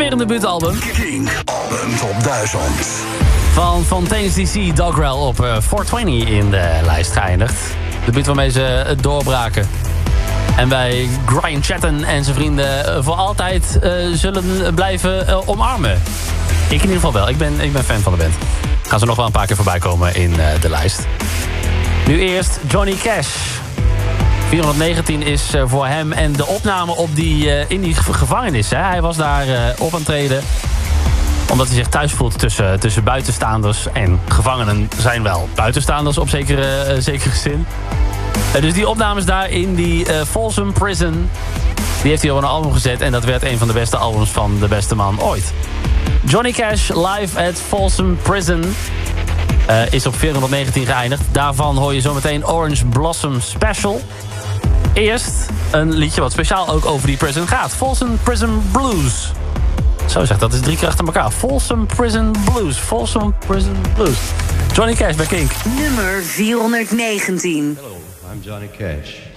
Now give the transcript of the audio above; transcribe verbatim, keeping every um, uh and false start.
weer een debuutalbum. Kink Album Top duizend. Van Fontaines D C, Dogrel op uh, vierhonderdtwintig in de lijst geëindigd. Debuut waarmee ze het doorbraken. En wij Brian Chatten en zijn vrienden voor altijd uh, zullen blijven uh, omarmen. Ik in ieder geval wel. Ik ben, ik ben fan van de band. Gaan ze nog wel een paar keer voorbij komen in uh, de lijst. Nu eerst Johnny Cash. vierhonderdnegentien is uh, voor hem en de opname op die, uh, in die gevangenis. Hè. Hij was daar uh, op aan het treden. Omdat hij zich thuis voelt tussen, tussen buitenstaanders en gevangenen zijn wel buitenstaanders op zekere, uh, zekere zin. Uh, dus die opnames daar in die uh, Folsom Prison, die heeft hij op een album gezet. En dat werd een van de beste albums van de beste man ooit. Johnny Cash live at Folsom Prison uh, is op vierhonderdnegentien geëindigd. Daarvan hoor je zometeen Orange Blossom Special. Eerst een liedje wat speciaal ook over die prison gaat. Folsom Prison Blues. Zo zeg, dat is drie keer achter elkaar. Folsom Prison Blues. Folsom Prison Blues. Johnny Cash bij Kink. Nummer vierhonderdnegentien. Hello, I'm Johnny Cash.